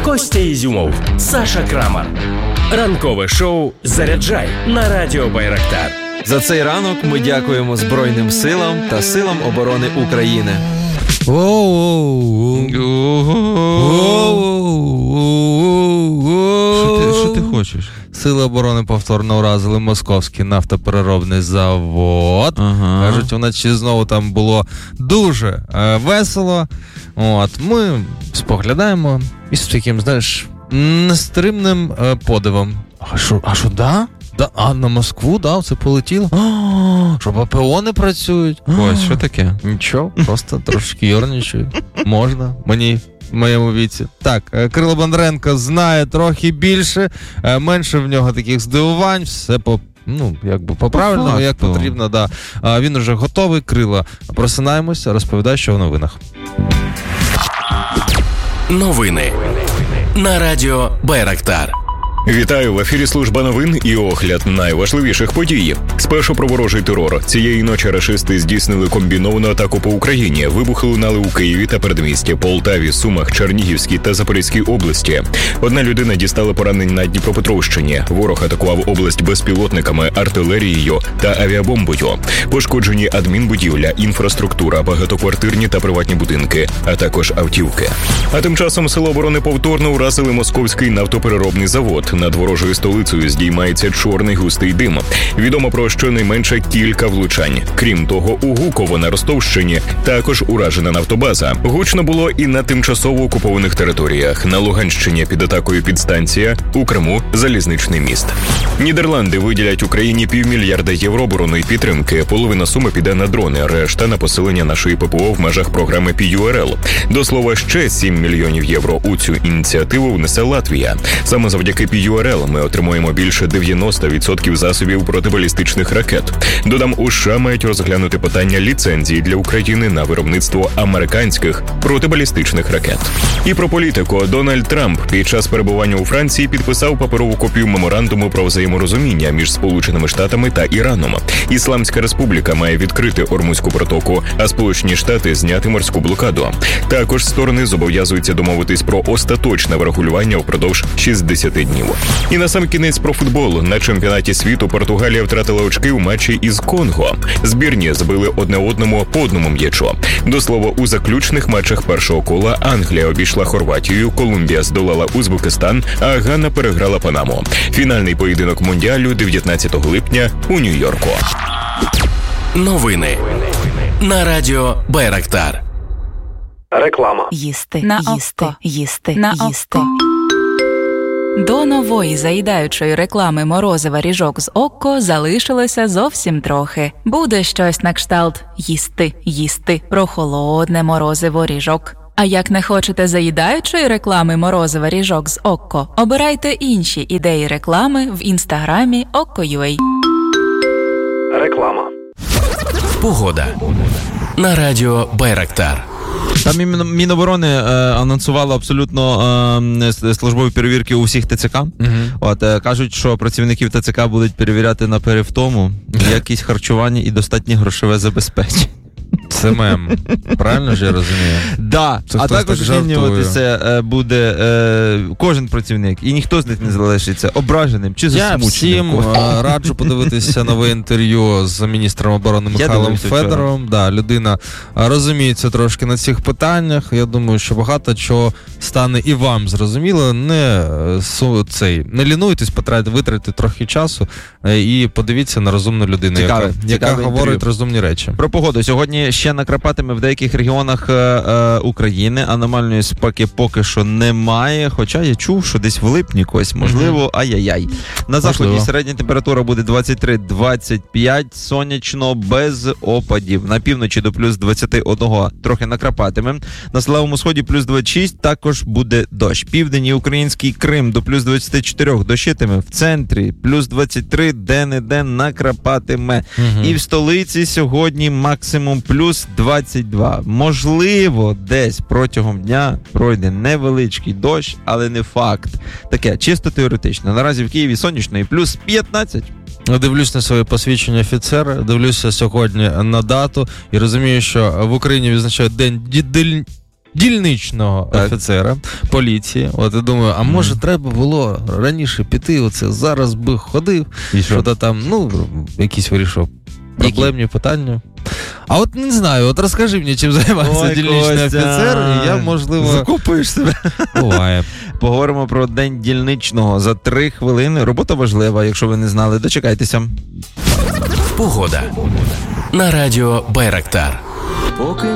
Костя Ізюмов, Саша Крамар. Ранкове шоу «Заряджай» на радіо Байрактар. За цей ранок ми дякуємо Збройним силам та силам оборони України. Що ти хочеш? Сили оборони повторно уразили Московський нафтопереробний завод. Ага. Кажуть, вночі знову там було дуже весело. От, ми споглядаємо із таким, знаєш, нестримним подивом. А що, да? А на Москву, да, це полетіло? Що ППО не працюють? Ось, що таке? Нічого, просто трошки йорничаю. Можна, мені в моєму віці. Так, Кирило Бондаренко знає трохи більше, менше в нього таких здивувань, все по правильному, як потрібно, да. Він уже готовий. Крило, просинаємося, розповідай, що в новинах. Новини на радіо Байрактар. Вітаю, в ефірі служба новин і огляд найважливіших подій. Спершу про ворожий терор. Цієї ночі рашисти здійснили комбіновану атаку по Україні. Вибухи лунали у Києві та передмісті, Полтаві, Сумах, Чернігівській та Запорізькій області. Одна людина дістала поранень на Дніпропетровщині. Ворог атакував область безпілотниками, артилерією та авіабомбою. Пошкоджені адмінбудівля, інфраструктура, багатоквартирні та приватні будинки, а також автівки. А тим часом Сили оборони повторно уразили Московський нафтопереробний завод. Над ворожою столицею здіймається чорний густий дим. Відомо про щонайменше кілька влучань. Крім того, у Гуково на Ростовщині також уражена нафтобаза. Гучно було і на тимчасово окупованих територіях. На Луганщині під атакою підстанція, у Криму залізничний міст. Нідерланди виділять Україні $500 мільйона оборонної підтримки. Половина суми піде на дрони, решта на посилення нашої ППО в межах програми PURL. До слова, ще $7 мільйонів у цю ініціативу внесе Латвія. Саме завдяки PURL ми отримуємо більше 90% засобів протибалістичних ракет. Додам, у США мають розглянути питання ліцензії для України на виробництво американських протибалістичних ракет. І про політику. Дональд Трамп під час перебування у Франції підписав паперову копію меморандуму про взаєморозуміння між Сполученими Штатами та Іраном. Ісламська Республіка має відкрити Ормузьку протоку, а Сполучені Штати зняти морську блокаду. Також сторони зобов'язуються домовитись про остаточне врегулювання впродовж 60 днів. І насамкінець про футбол. На чемпіонаті світу Португалія втратила очки у матчі із Конго. Збірні збили одне одному по одному м'ячу. До слова, у заключних матчах першого кола Англія обійшла Хорватію, Колумбія здолала Узбекистан, а Гана переграла Панаму. Фінальний поєдинок Мундіалю 19 липня у Нью-Йорку. Новини на радіо Байрактар. Реклама. Їсти на око. Їсти на око. До нової заїдаючої реклами морозива ріжок з Окко залишилося зовсім трохи. Буде щось на кшталт їсти прохолодне морозиво ріжок. А як не хочете заїдаючої реклами морозива ріжок з Окко, обирайте інші ідеї реклами в інстаграмі Okko.ua. Реклама. Погода на радіо Байрактар. Там Міноборони анонсувало абсолютно службові перевірки у всіх ТЦК. Кажуть, що працівників ТЦК будуть перевіряти на перевтому, якість харчування і достатнє грошове забезпечення. Це мем. Правильно ж я розумію? Да. А також змінюватися буде кожен працівник, і ніхто з них не залишиться ображеним чи засмученим. Я всім раджу подивитися нове інтерв'ю з міністром оборони Михайлом Федоровим. Да, людина розуміється трошки на цих питаннях. Я думаю, що багато чого стане і вам зрозуміло. Не лінуйтесь, витратити трохи часу і подивіться на розумну людину, яка говорить розумні речі. Про погоду. Сьогодні ще накрапатиме в деяких регіонах України. Аномальної спеки поки що немає, хоча я чув, що десь в липні когось, можливо, ай-яй-яй. На заході середня температура буде 23-25, сонячно, без опадів. На півночі до плюс 21 трохи накрапатиме. На Славному Сході плюс 26, також буде дощ. Південний український Крим до плюс 24 дощитиме. В центрі плюс 23, де-не-де накрапатиме. І в столиці сьогодні максимум плюс 22. Можливо, десь протягом дня пройде невеличкий дощ, але не факт. Таке, чисто теоретично. Наразі в Києві сонячно і плюс 15. Дивлюсь на своє посвідчення офіцера, дивлюся сьогодні на дату і розумію, що в Україні відзначають дільничного офіцера поліції. От я думаю, а може треба було раніше піти, оце зараз би ходив, що-то там, якісь вирішив проблемні питання. А от не знаю, от розкажи мені, чим займається дільничний офіцер, і я, можливо... Закопуєш себе. Буває. Поговоримо про день дільничного за 3 хвилини. Робота важлива, якщо ви не знали. Дочекайтеся. Погода. На радіо Байрактар. Поки